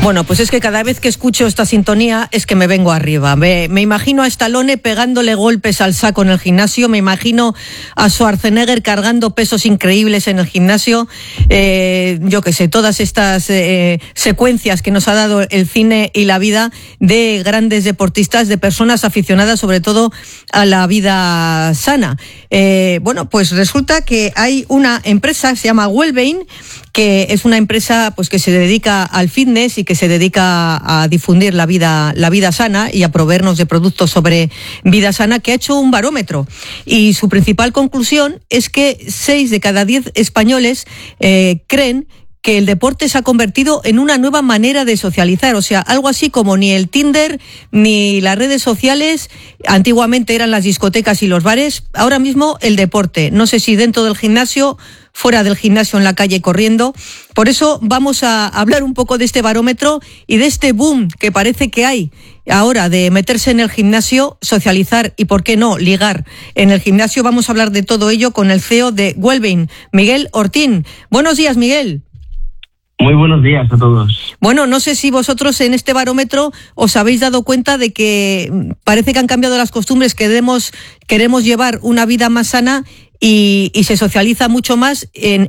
Bueno, pues es que cada vez que escucho esta sintonía es que me vengo arriba. Me imagino a Stallone pegándole golpes al saco en el gimnasio, me imagino a Schwarzenegger cargando pesos increíbles en el gimnasio, yo qué sé, todas estas secuencias que nos ha dado el cine y la vida de grandes deportistas, de personas aficionadas sobre todo a la vida sana. Bueno, pues resulta que hay una empresa que se llama Wellbeing, que es una empresa pues que se dedica al fitness y que se dedica a difundir la vida sana y a proveernos de productos sobre vida sana, que ha hecho un barómetro y su principal conclusión es que 6 de cada 10 españoles creen que el deporte se ha convertido en una nueva manera de socializar, o sea, algo así como ni el Tinder ni las redes sociales, antiguamente eran las discotecas y los bares, ahora mismo el deporte, no sé si dentro del gimnasio, fuera del gimnasio, en la calle, corriendo. Por eso vamos a hablar un poco de este barómetro y de este boom que parece que hay ahora de meterse en el gimnasio, socializar y, ¿por qué no?, ligar en el gimnasio. Vamos a hablar de todo ello con el CEO de Wellbeing, Miguel Ortín. Buenos días, Miguel. Muy buenos días a todos. Bueno, no sé si vosotros en este barómetro os habéis dado cuenta de que parece que han cambiado las costumbres, queremos llevar una vida más sana y se socializa mucho más en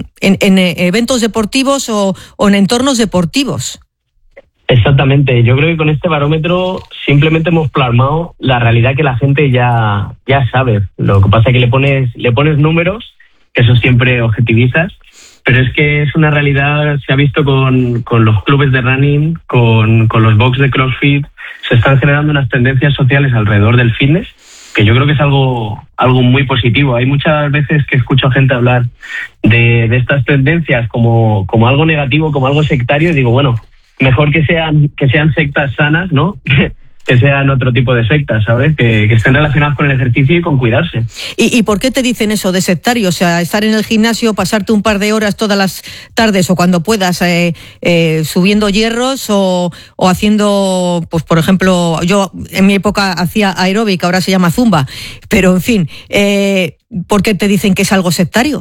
eventos deportivos o en entornos deportivos. Exactamente. Yo creo que con este barómetro simplemente hemos plasmado la realidad que la gente ya sabe. Lo que pasa es que le pones números, que eso siempre objetivizas, pero es que es una realidad, se ha visto con los clubes de running, con los box de CrossFit, se están generando unas tendencias sociales alrededor del fitness, que yo creo que es algo muy positivo. Hay muchas veces que escucho a gente hablar de estas tendencias como algo negativo, como algo sectario, y digo, bueno, mejor que sean sectas sanas, ¿no? Que sean otro tipo de sectas, ¿sabes? Que estén relacionadas con el ejercicio y con cuidarse. ¿Y por qué te dicen eso de sectario? O sea, estar en el gimnasio, pasarte un par de horas todas las tardes o cuando puedas subiendo hierros o haciendo, pues por ejemplo, yo en mi época hacía aeróbic, ahora se llama zumba, pero en fin, ¿por qué te dicen que es algo sectario?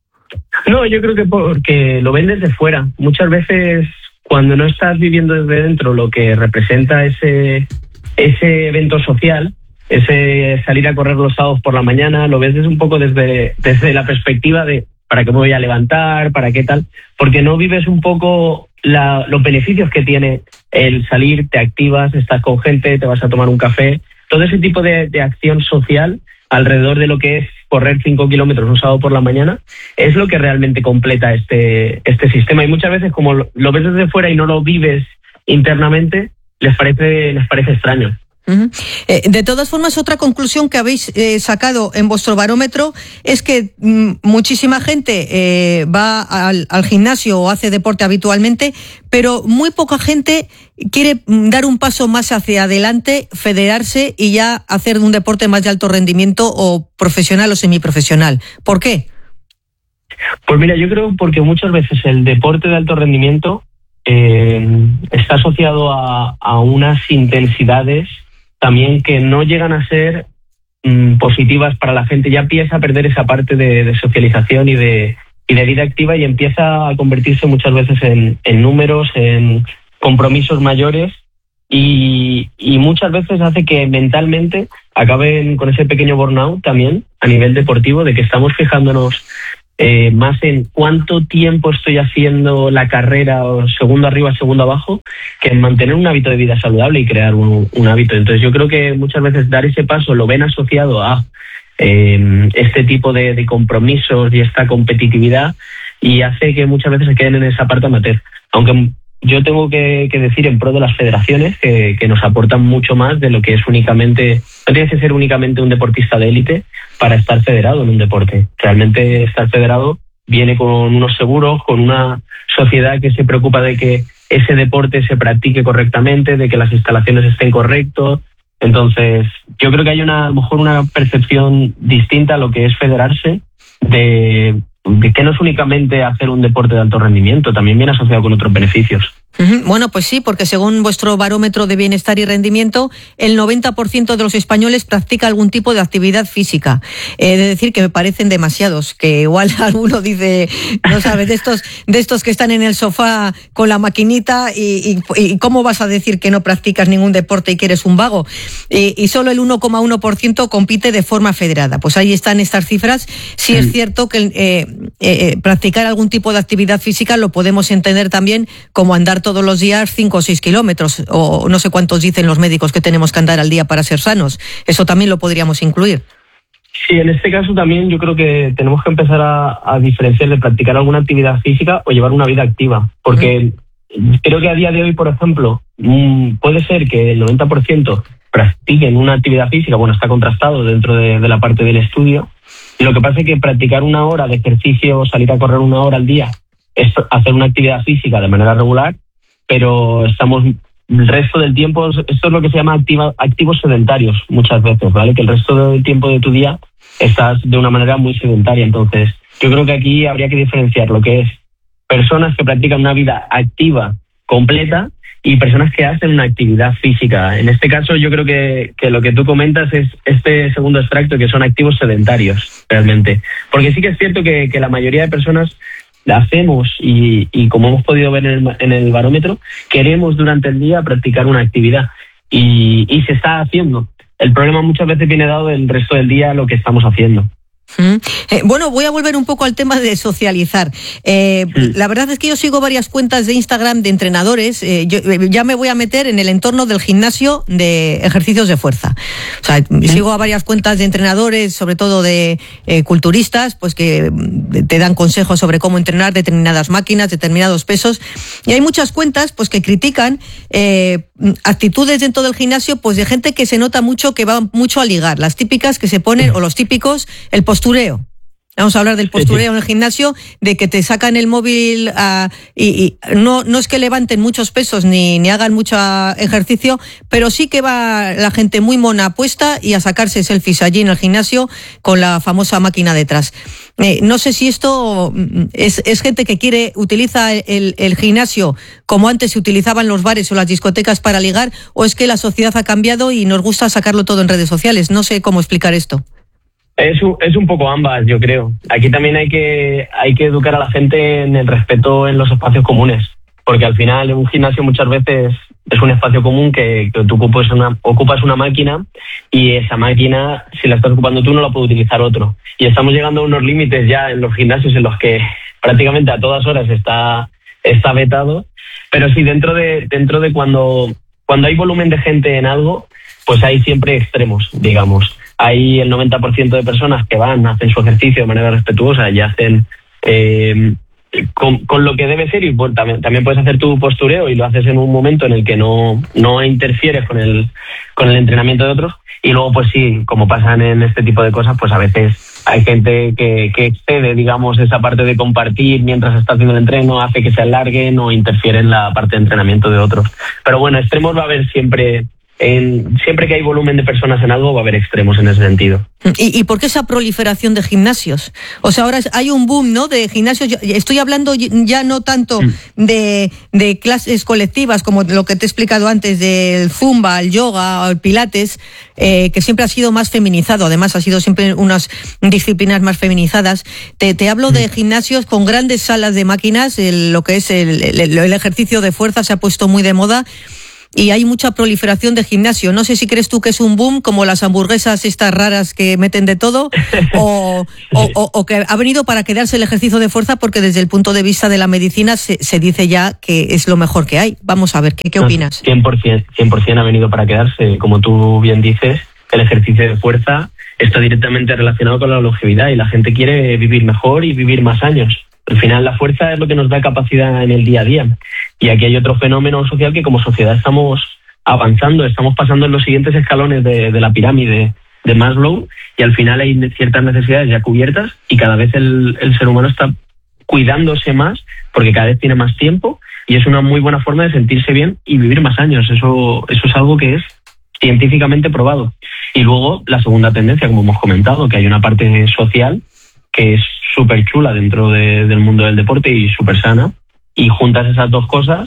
No, yo creo que porque lo ven desde fuera. Muchas veces cuando no estás viviendo desde dentro lo que representa ese evento social, ese salir a correr los sábados por la mañana, lo ves un poco desde la perspectiva de ¿para qué me voy a levantar? ¿Para qué tal? Porque no vives un poco los beneficios que tiene el salir, te activas, estás con gente, te vas a tomar un café. Todo ese tipo de acción social alrededor de lo que es correr 5 kilómetros un sábado por la mañana es lo que realmente completa este sistema. Y muchas veces, como lo ves desde fuera y no lo vives internamente, les parece extraño. Uh-huh. De todas formas, otra conclusión que habéis sacado en vuestro barómetro es que muchísima gente va al gimnasio o hace deporte habitualmente, pero muy poca gente quiere dar un paso más hacia adelante, federarse y ya hacer un deporte más de alto rendimiento o profesional o semiprofesional. ¿Por qué? Pues mira, yo creo porque muchas veces el deporte de alto rendimiento está asociado a unas intensidades también que no llegan a ser positivas para la gente. Ya empieza a perder esa parte de socialización y de vida activa y empieza a convertirse muchas veces en números, en compromisos mayores y muchas veces hace que mentalmente acaben con ese pequeño burnout también a nivel deportivo, de que estamos fijándonos más en cuánto tiempo estoy haciendo la carrera, o segundo arriba, segundo abajo, que en mantener un hábito de vida saludable y crear un hábito. Entonces yo creo que muchas veces dar ese paso lo ven asociado a este tipo de compromisos y esta competitividad, y hace que muchas veces se queden en esa parte amateur. Aunque yo tengo que decir en pro de las federaciones que nos aportan mucho más de lo que es únicamente. No tienes que ser únicamente un deportista de élite para estar federado en un deporte. Realmente estar federado viene con unos seguros, con una sociedad que se preocupa de que ese deporte se practique correctamente, de que las instalaciones estén correctas. Entonces, yo creo que hay a lo mejor una percepción distinta a lo que es federarse, de que no es únicamente hacer un deporte de alto rendimiento, también viene asociado con otros beneficios. Bueno, pues sí, porque según vuestro barómetro de bienestar y rendimiento, el 90% de los españoles practica algún tipo de actividad física. He de decir que me parecen demasiados, que igual alguno dice, no sabes, de estos que están en el sofá con la maquinita y cómo vas a decir que no practicas ningún deporte y que eres un vago. Y solo el 1,1% compite de forma federada. Pues ahí están estas cifras. Sí es cierto que practicar algún tipo de actividad física lo podemos entender también como andar todos los días 5 o 6 kilómetros, o no sé cuántos dicen los médicos que tenemos que andar al día para ser sanos. Eso también lo podríamos incluir. Sí, en este caso también yo creo que tenemos que empezar a diferenciar de practicar alguna actividad física o llevar una vida activa, porque creo que a día de hoy, por ejemplo, puede ser que el 90% practiquen una actividad física, bueno, está contrastado dentro de la parte del estudio, y lo que pasa es que practicar 1 hora de ejercicio, salir a correr 1 hora al día, es hacer una actividad física de manera regular, pero estamos el resto del tiempo, esto es lo que se llama activos sedentarios muchas veces, ¿vale? Que el resto del tiempo de tu día estás de una manera muy sedentaria. Entonces, yo creo que aquí habría que diferenciar lo que es personas que practican una vida activa completa y personas que hacen una actividad física. En este caso, yo creo que lo que tú comentas es este segundo extracto, que son activos sedentarios, realmente. Porque sí que es cierto que la mayoría de personas la hacemos y como hemos podido ver en el barómetro, queremos durante el día practicar una actividad y se está haciendo. El problema muchas veces viene dado del resto del día lo que estamos haciendo. Bueno, voy a volver un poco al tema de socializar. La verdad es que yo sigo varias cuentas de Instagram de entrenadores. Yo ya me voy a meter en el entorno del gimnasio de ejercicios de fuerza. O sea, sigo a varias cuentas de entrenadores, sobre todo de culturistas, pues que te dan consejos sobre cómo entrenar determinadas máquinas, determinados pesos. Y hay muchas cuentas pues que critican actitudes dentro del gimnasio, pues de gente que se nota mucho que va mucho a ligar. Las típicas que se ponen, o los típicos, el postureo. Vamos a hablar del postureo en el gimnasio, de que te sacan el móvil y no es que levanten muchos pesos ni hagan mucho ejercicio, pero sí que va la gente muy mona puesta y a sacarse selfies allí en el gimnasio con la famosa máquina detrás. No sé si esto es gente que utiliza el gimnasio como antes se utilizaban los bares o las discotecas para ligar, o es que la sociedad ha cambiado y nos gusta sacarlo todo en redes sociales. No sé cómo explicar esto. Es un poco ambas, yo creo. Aquí también hay que educar a la gente en el respeto en los espacios comunes, porque al final en un gimnasio muchas veces es un espacio común que tú ocupas una máquina, y esa máquina, si la estás ocupando tú, no la puede utilizar otro. Y estamos llegando a unos límites ya en los gimnasios en los que prácticamente a todas horas está vetado. Pero sí, dentro de cuando hay volumen de gente en algo, pues hay siempre extremos, digamos. Hay el 90% de personas que hacen su ejercicio de manera respetuosa y hacen con lo que debe ser, y bueno, también puedes hacer tu postureo y lo haces en un momento en el que no interfieres con el entrenamiento de otros. Y luego, pues sí, como pasan en este tipo de cosas, pues a veces hay gente que excede, digamos, esa parte de compartir mientras está haciendo el entreno, hace que se alarguen o interfiere en la parte de entrenamiento de otros. Pero bueno, extremos va a haber siempre. Siempre que hay volumen de personas en algo, va a haber extremos en ese sentido. ¿Y por qué esa proliferación de gimnasios? O sea, ahora hay un boom, ¿no?, de gimnasios. Estoy hablando ya no tanto de clases colectivas como lo que te he explicado antes, del zumba, el yoga o el pilates, que siempre ha sido más feminizado. Además, ha sido siempre unas disciplinas más feminizadas. Te hablo de gimnasios con grandes salas de máquinas. Lo que es el ejercicio de fuerza se ha puesto muy de moda. Y hay mucha proliferación de gimnasio. No sé si crees tú que es un boom, como las hamburguesas estas raras que meten de todo, o que ha venido para quedarse el ejercicio de fuerza, porque desde el punto de vista de la medicina se dice ya que es lo mejor que hay. Vamos a ver, ¿qué opinas? 100% ha venido para quedarse. Como tú bien dices, el ejercicio de fuerza está directamente relacionado con la longevidad, y la gente quiere vivir mejor y vivir más años. Al final, la fuerza es lo que nos da capacidad en el día a día. Y aquí hay otro fenómeno social que como sociedad estamos avanzando, estamos pasando en los siguientes escalones de la pirámide de Maslow, y al final hay ciertas necesidades ya cubiertas, y cada vez el ser humano está cuidándose más porque cada vez tiene más tiempo, y es una muy buena forma de sentirse bien y vivir más años. Eso es algo que es científicamente probado. Y luego la segunda tendencia, como hemos comentado, que hay una parte social que es súper chula dentro del mundo del deporte y súper sana, y juntas esas dos cosas,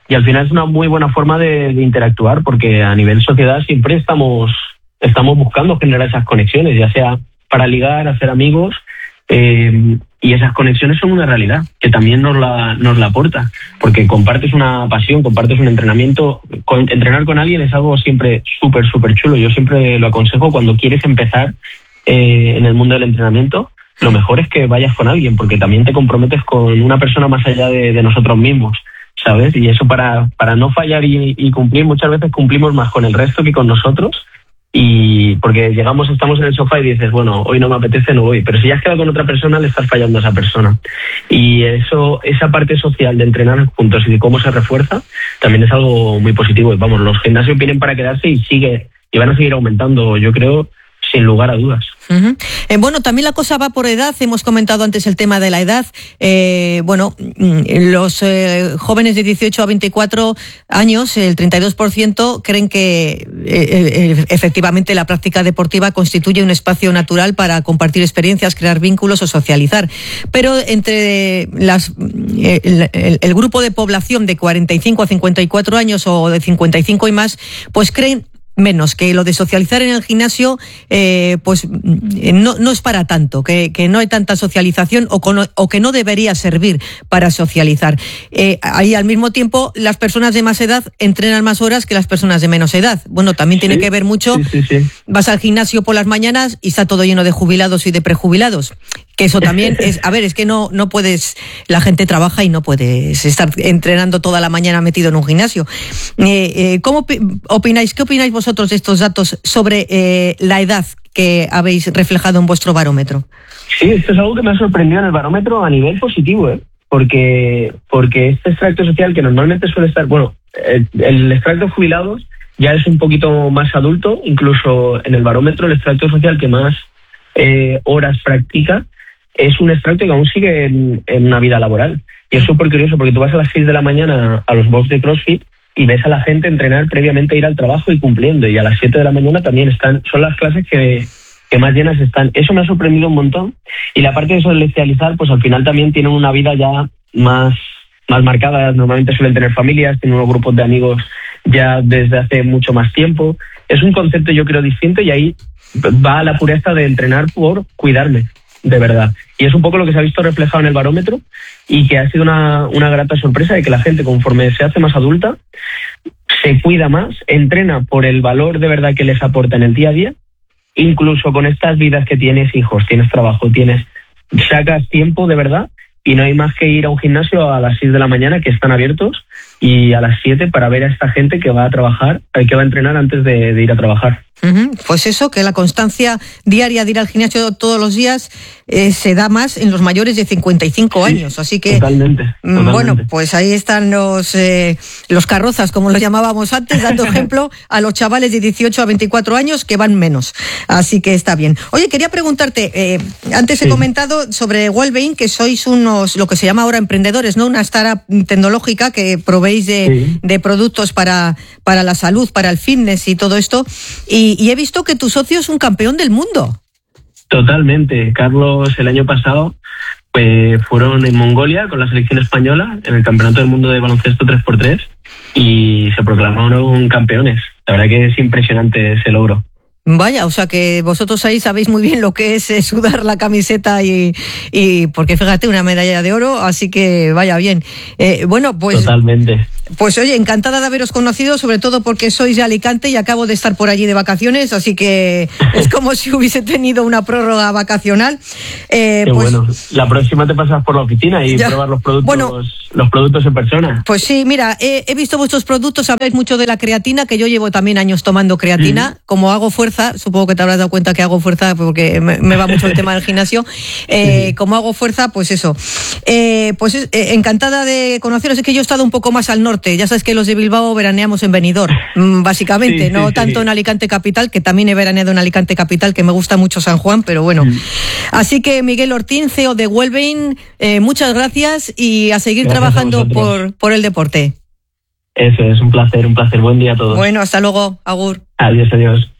y al final es una muy buena forma de interactuar, porque a nivel sociedad siempre estamos buscando generar esas conexiones, ya sea para ligar, hacer amigos, y esas conexiones son una realidad que también nos la aporta, porque compartes una pasión, compartes un entrenamiento. Entrenar con alguien es algo siempre súper chulo. Yo siempre lo aconsejo cuando quieres empezar en el mundo del entrenamiento. Lo mejor es que vayas con alguien, porque también te comprometes con una persona más allá de nosotros mismos, ¿sabes? Y eso para no fallar y cumplir, muchas veces cumplimos más con el resto que con nosotros. Y porque estamos en el sofá y dices, bueno, hoy no me apetece, no voy. Pero si ya has quedado con otra persona, le estás fallando a esa persona. Y esa parte social de entrenar juntos y de cómo se refuerza, también es algo muy positivo. Y vamos, los gimnasios vienen para quedarse y van a seguir aumentando, yo creo, sin lugar a dudas. Uh-huh. Bueno, también la cosa va por edad. Hemos comentado antes el tema de la edad. Los jóvenes de 18 a 24 años, el 32%, creen que efectivamente la práctica deportiva constituye un espacio natural para compartir experiencias, crear vínculos o socializar. Pero entre el grupo de población de 45 a 54 años o de 55 y más, pues creen menos, que lo de socializar en el gimnasio no es para tanto, que no hay tanta socialización o que no debería servir para socializar. Ahí al mismo tiempo las personas de más edad entrenan más horas que las personas de menos edad. Bueno, también tiene que ver mucho. Sí. Vas al gimnasio por las mañanas y está todo lleno de jubilados y de prejubilados. Que eso también es que no puedes, la gente trabaja y no puedes estar entrenando toda la mañana metido en un gimnasio. ¿Cómo opináis? ¿Qué opináis vosotros de estos datos sobre la edad que habéis reflejado en vuestro barómetro? Sí, esto es algo que me ha sorprendido en el barómetro a nivel positivo, porque este extracto social que normalmente suele estar, el extracto de jubilados ya es un poquito más adulto, incluso en el barómetro el extracto social que más horas practica es un extracto que aún sigue en una vida laboral. Y es súper curioso porque tú vas a las 6 de la mañana a los box de CrossFit y ves a la gente entrenar previamente a ir al trabajo y cumpliendo. Y a las 7 de la mañana también son las clases que más llenas están. Eso me ha sorprendido un montón. Y la parte de socializar, pues al final también tienen una vida ya más marcada. Normalmente suelen tener familias, tienen unos grupos de amigos ya desde hace mucho más tiempo. Es un concepto, yo creo, distinto, y ahí va la pureza de entrenar por cuidarme, de verdad. Y es un poco lo que se ha visto reflejado en el barómetro y que ha sido una grata sorpresa de que la gente, conforme se hace más adulta, se cuida más, entrena por el valor de verdad que les aporta en el día a día, incluso con estas vidas que tienes hijos, tienes trabajo, sacas tiempo de verdad y no hay más que ir a un gimnasio a las 6 de la mañana que están abiertos y a las 7 para ver a esta gente que va a trabajar, que va a entrenar antes de ir a trabajar. Uh-huh. Pues eso, que la constancia diaria de ir al gimnasio todos los días se da más en los mayores de 55 años. Así que, totalmente. Bueno, pues ahí están los carrozas, como los llamábamos antes, dando ejemplo a los chavales de 18 a 24 años que van menos. Así que está bien. Oye, quería preguntarte, antes he comentado sobre Wellbeing, que sois lo que se llama ahora emprendedores, ¿no? Una startup tecnológica que proveéis de productos para la salud, para el fitness y todo esto. Y he visto que tu socio es un campeón del mundo. Totalmente. Carlos, el año pasado fueron en Mongolia con la selección española en el Campeonato del Mundo de Baloncesto 3x3 y se proclamaron campeones. La verdad que es impresionante ese logro. Vaya, o sea que vosotros ahí sabéis muy bien lo que es sudar la camiseta y porque fíjate, una medalla de oro, así que vaya bien. Bueno, pues... Totalmente. Pues oye, encantada de haberos conocido, sobre todo porque sois de Alicante y acabo de estar por allí de vacaciones, así que es como si hubiese tenido una prórroga vacacional. Qué bueno. La próxima te pasas por la oficina y pruebas los productos en persona. Pues sí, mira, he visto vuestros productos, habláis mucho de la creatina, que yo llevo también años tomando creatina, como hago fuerza, supongo que te habrás dado cuenta que hago fuerza porque me va mucho el tema del gimnasio, como hago fuerza, pues eso. Encantada de conoceros, es que yo he estado un poco más al norte. Ya sabes que los de Bilbao veraneamos en Benidorm, básicamente, no tanto en Alicante capital, que también he veraneado en Alicante capital, que me gusta mucho San Juan, pero bueno. Así que Miguel Ortín, CEO de Wellbeing, muchas gracias y a seguir trabajando por el deporte. Eso es, un placer. Buen día a todos. Bueno, hasta luego. Agur. Adiós.